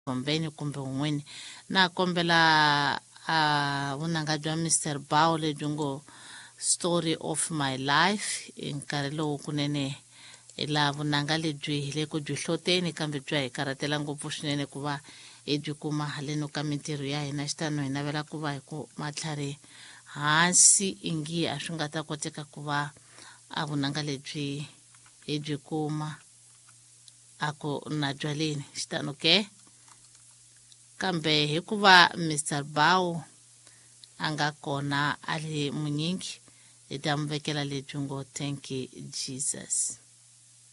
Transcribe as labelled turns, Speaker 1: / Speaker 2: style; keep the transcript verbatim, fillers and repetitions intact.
Speaker 1: Mbeni kumbe un'weni na kombela a uh, vunanga bya Mister Bao le jungo story of my life nkarhi lowu kunene ila vunanga lebyi hi le ku byi hloteni kambe bya hi karhatela ngopfu swinene ku va hi byi kuma haleno ka mintirho ya hina xitano hi navela ku va hi ku matlhari hansi ingi a swi nga ta koteka ku va a vunanga lebyi hi byi kuma ako na byaleni xitano ke kambe hikuva Mister Bao anga kona ali munyingi hi ta mvekela lebyi ngo thank you Jesus.